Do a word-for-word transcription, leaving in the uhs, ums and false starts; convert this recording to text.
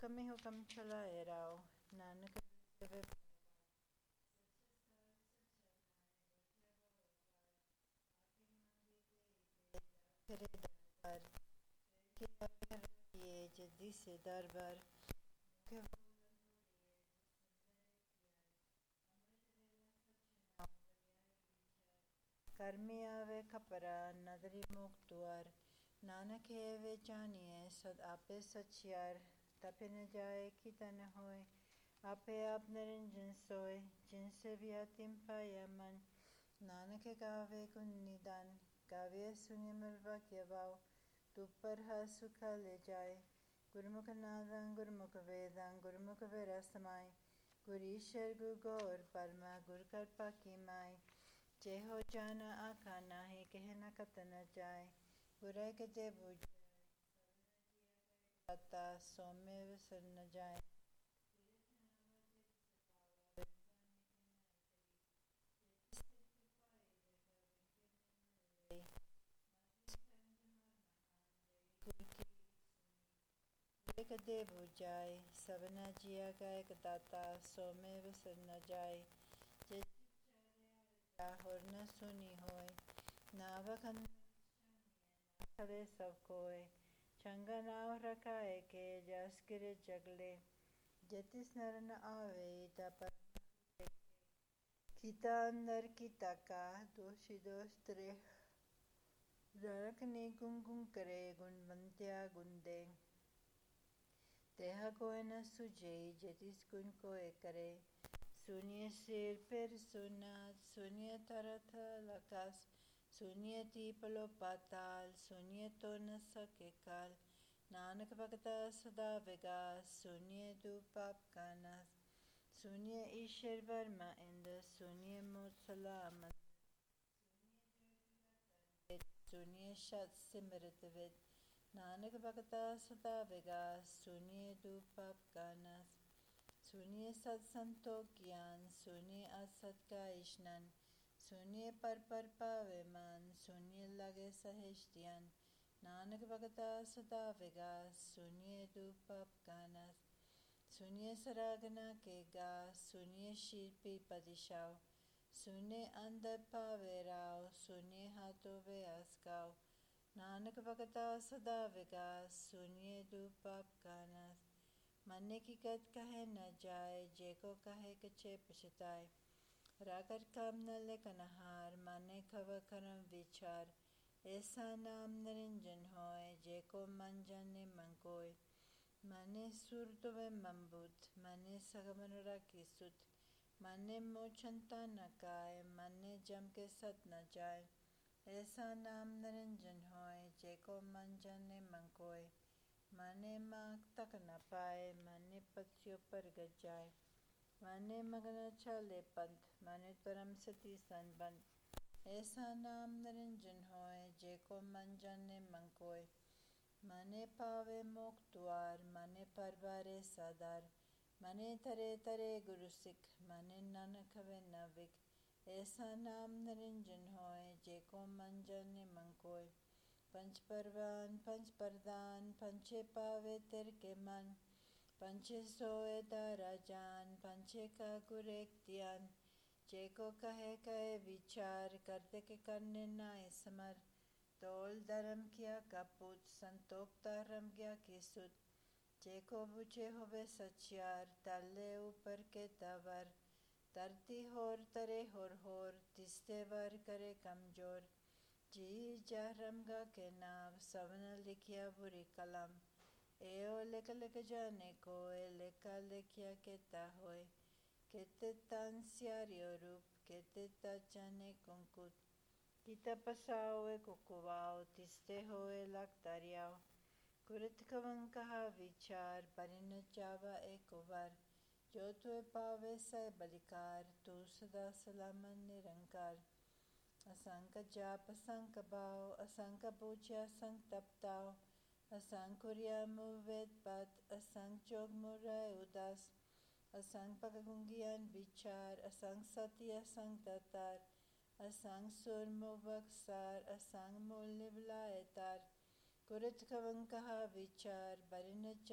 ਹੁਕਮ ਹੀ ਹੁਕਮ ਚਲਾਏ ਰਾਓ, ਨਾਨਕ ਦੇਵੇ ਕਰੇ ਦਰਬਾਰ ਕਿ ਆਵੇ ਜੱਦੀ ਸੇ ਦਰਬਾਰ ਕਰਮੀ ਆਵੇ ਖਪਰਾ ਨਦਰੀ ਮੁਖ ਦੁਆਰ, ਨਾਨਕ ਏਵੇਂ ਜਾਣੀਏ ਸਦ ਆਪੇ ਸਚਿਆਰ। ਤਪੇ ਨ ਜਾਏ ਕੀਤਾ ਨ ਹੋਏ, ਆਪੇ ਆਪ ਨਿਰੰਜਨ ਸੋਏ, ਜਿਨ ਸੇ ਵੀ ਆਤਿਮ ਪਾਇਆ ਮਨ, ਨਾਨਕ ਗਾਵੇ ਗੁਣ ਨਿਦਾਨ। ਗਾਵੀਐ ਸੁਣੀਐ ਮਲ ਵਾਕਿਆ ਵਾਓ, ਤੁਪ ਪਰ ਹਰ ਸੁਖਾ ਲੈ ਜਾਏ। ਗੁਰਮੁਖ ਨਾਦੰ ਗੁਰਮੁਖ ਵੇਦੰ, ਗੁਰਮੁਖ ਵੇਰਾ ਸਮਾਏ, ਗੁਰ ਈਸ਼ਰ ਗੁਰ ਗੌਰ ਬਰਮਾ, ਗੁਰ ਕਿਰਪਾ ਕੀ ਮਾਏ। ਜਿਹੋ ਜਾਣਾ ਆਖਾ ਨਾਹੀ, ਕਹਿ ਨ ਕਤ ਨ ਜਾਏ, ਗੁਰੇ ਕੇ ਬੁਝੈ ਦਾਤਾ ਸੋ ਮੈਂ ਵਿਸਰ ਨ ਜਾਏ। ਗੁਰੇ ਕਦੇ ਬੁਝਾਏ, ਸਭਨਾ ਜੀਆ ਕਾ ਏਕ ਦਾਤਾ ਸੋ ਮੈਂ ਵਿਸਰ ਨ ਜਾਏ। ਜੇ ਹੋਰ ਨ ਸੁਣੀ ਹੋਏ, ਨਾ ਵਖਾਨਿ ਨਾ ਖਲੇ ਸਭ ਕੋਇ, ਚੰਗਾ ਨਾਉ ਰਖਾਏ ਕੇ ਜਸ ਗਿਰੇ ਜਗਲੇ। ਜੇ ਤਿਸ ਨਰ ਨ ਆਵਈ ਤਾ ਪਰਮ ਦੇਖੈ, ਕੀਤਾ ਅੰਦਰ ਕੀਤਾ ਕਾ ਦੋਸੀ ਦੋਸ ਧਰੇ। ਨਾਨਕ ਨੀ ਗੁਣ ਗੁਣ ਕਰੇ, ਗੁਣਵੰਤਿਆ ਗੁਣ ਦੇ, ਤੇਹਾ ਕੋਇ ਨ ਸੁਝਈ ਜੇ ਤਿਸ ਗੁਣ ਕੋਇ ਕਰੇ। ਸੁਣੀਐ ਸਿਰ ਪੀਰ ਸੁਨਾਤ, ਸੁਣੀਐ ਧਰਤ ਲਕਸ, ਸੁਣੀਐ ਤੀਪਲੋ ਪਾਤਾਲ, ਸੁਣੀਐ ਤੋ ਨ ਸਕੈ ਕਾਲ। ਨਾਨਕ ਭਗਤਾ ਸਦਾ ਵਿਗਾਸ, ਸੁਣੀਐ ਦੂਪ ਪਾਪ ਕਾ ਨਾਸ, ਸੁਣੀਐ ਈਸ਼ਰ ਬਰਮਾ ਇੰਦ, ਸੁਣੀਐ ਮੂਰਤ ਸਲਾਮਤ, ਸੁਣੀਐ ਸਤ ਸਿਮਰਤ ਵਿਦ। ਨਾਨਕ ਭਗਤਾ ਸਦਾ ਵਿਗਾਸ, ਸੁਣੀਐ ਦੂਪ ਪਾਪ ਕਾ ਨਾਸ, ਸੁਣੀਐ ਸਤ ਸੰਤੋਖ ਗਿਆਨ, ਸੁਣੀਐ ਅਸਤ ਕਾ ਇਸ਼ਨਾਨ, ਸੁਣੀਐ ਪਰ ਪਰ ਪਾਵੈ ਮਨ, ਸੁਣੀਐ ਲਗੈ ਸਹਿਜ ਧਿਆਨ। ਨਾਨਕ ਭਗਤਾ ਸਦਾ ਵਿਗਾਸ, ਸੁਣੀਐ ਦੂਪ ਪਾਪ ਕਾ ਨਾਸ, ਸੁਣੀਐ ਸਰਾਗਨਾ ਕੇ ਗਾਸ, ਸੁਣੀਐ ਸ਼ੀਰ ਪੀ ਪਦਿ ਛਾਓ, ਸੁਣੀਐ ਅੰਦਰ ਪਾਵੈ ਰਾਓ, ਸੁਣੀਐ ਹਾਥੋਂ ਵਿਆਸ ਗਾਓ। ਨਾਨਕ ਭਗਤਾ ਸਦਾ ਵਿਗਾਸ, ਸੁਣੀਐ ਦੂਪ ਪਾਪ ਕਾ ਨਾਸ, ਮਨਿ ਕੀ ਗਤ ਕਹੈ ਨ ਜਾਏ, ਜੇ ਕੋ ਕਹੈ ਕਛੈ ਪਛਤਾਏ। ਰਾਗਤ ਕਾਮ ਨ ਲੇਖਨ ਹਾਰ, ਮਾਨੈ ਖਵ ਕਰਮ ਵਿਚਾਰ। ਐਸਾ ਨਾਮ ਨਿਰੰਜਨ ਹੋਇ, ਜੇ ਕੋ ਮਨ ਜਾਣੈ ਮਨ ਕੋਇ। ਮਾਨੈ ਸੁਰ ਧੁਵੈ ਮਮ ਬੁੱਧ, ਮਾਨੈ ਸਗਮਨ ਰਾਖੀ ਸੁਧ, ਮਾਨੈ ਮੋਹ ਚਿੰਤਾ ਨ ਕਾਇ, ਮਾਨੈ ਜਮ ਕੇ ਸਤ ਨ ਜਾਇ। ਐਸਾ ਨਾਮ ਨਿਰੰਜਨ ਹੋਇ, ਜੇ ਕੋ ਮਨ ਜਾਣੈ ਮਨ ਕੋਇ। ਮਾਨੈ ਮਾਗ ਤਕ ਨ ਪਾਇ, ਮਾਨੈ ਪਤਿਓ ਪਰਗਟ ਜਾਇ। ਮਾਨੈ ਮਗਨ ਚਾਲੈ ਪੰਥ, ਮਾਨੈ ਧਰਮ ਸਤੀ ਸੰਬੰਧ। ਐਸਾ ਨਾਮ ਨਿਰੰਜਨ ਹੋਇ, ਜੇ ਕੋ ਮਨ ਜਾਣੈ ਮਨ ਕੋਇ। ਮਾਨੈ ਪਾਵੈ ਮੋਖ ਦੁਆਰ, ਮਾਨੈ ਪਰਵਾਰੈ ਸਾਧਾਰ। ਮਾਨੈ ਧਰੈ ਧਰੈ ਗੁਰੂ ਸਿੱਖ, ਮਾਨੈ ਨਾਨਕ ਹਵੈ ਨ ਵਿਖ। ਐਸਾ ਨਾਮ ਨਿਰੰਜਨ ਹੋਇ, ਜੇ ਕੋ ਮਨ ਜਾਣੈ ਮਨ ਕੋਇ। ਪੰਚ ਪਰਵਾਨ ਪੰਚ ਪ੍ਰਧਾਨ, ਪੰਚੇ ਪਾਵੈ ਤਿਰ ਕੇ ਮਨ, ਪੰਚੇ ਸੋਇ ਦਾਰਾ ਜਾਨ, ਪੰਚੇ ਕਾ ਗੁਰ ਏਕ ਧਿਆਨ। ਜੇ ਕੋ ਕਹੈ ਕਹੈ ਵਿਚਾਰ, ਕਰਤੇ ਕੇ ਕਰਨੈ ਨਾਹਿ ਸਮਰ। ਤੋਲ ਧਰਮ ਕੀਆ ਕਪੁੱਤ, ਸੰਤੋਖ ਧਰਮ ਗਿਆ ਕੀ ਸੁਧ। ਜੇ ਕੋ ਬੁਝੈ ਹੋਵੈ ਸਚਿਆਰ, ਧਰਲੈ ਉਪਰ ਕੇਤਾ ਵਰ। ਧਰਤੀ ਹੋਰ ਧਰੈ ਹੋਰ ਹੋਰ, ਤਿਸ ਤੇ ਵਰ ਕਰੇ ਕਮਜੋਰ। ਜੀ ਜਹ ਰਮ ਗਾ ਕੇ ਨਾਵ, ਸਭਨਾ ਲਿਖਿਆ ਬੁਰੀ ਕਲਮ। ਏਉ ਲਿਖ ਲਿਖ ਜਾਣੈ ਕੋਇ, ਲੇਖਾ ਲਿਖਿਆ ਕੇਤਾ ਹੋਇ। ਕੇਤੇ ਤਨ ਸਿਆਰਿਓ ਰੂਪ, ਕੇਤੇ ਤਜ ਜਾਣੈ ਕੁੰਕੁਤ। ਕੀਤਾ ਪਸਾਉ ਏਕੋ ਕੁਵਾਉ, ਤਿਸ ਤੇ ਹੋਇ ਲਖ ਦਰਿਆਉ। ਗੁਰਤ ਕਵਣ ਕਹਾ ਵਿਚਾਰ, ਪਰਿ ਨ ਚਾਵਾ ਏਕੋ ਵਾਰ। ਜੋ ਤੁਇ ਪਾਵੈ ਸਹਿ ਬਲਿਕਾਰ, ਤੂੰ ਸਦਾ ਸਲਾਮਤ ਨਿਰੰਕਾਰ। ਅਸੰਖ ਜਾਪ ਅਸੰਖ ਭਾਉ, ਅਸੰਖ ਬੁਝਿ ਅਸੰਖ ਤਪ ਤਾਉ। ਅਸੰਖ ਕੁਰਿਆ ਮੂਹ ਵੇਦ ਪਤ, ਅਸੰਖ ਜੋਗ ਮੂਹ ਰਹਿ ਉਦਾਸ। ਅਸੰਖ ਭਗਤ ਗੁਣ ਗਿਆਨ ਵਿਚਾਰ, ਅਸੰਖ ਸਤਿ ਅਸੰਖ ਦਾਤਾਰ। ਅਸੰਖ ਸੁਰ ਮੂਹ ਬਖਸਾਰ, ਅਸੰਖ ਮੂਲ ਨਿਵ ਲਾਇ ਤਾਰ। ਗੁਰਤ ਕਵਣ ਕਹਾ ਵਿਚਾਰ, ਪਰਿ ਨ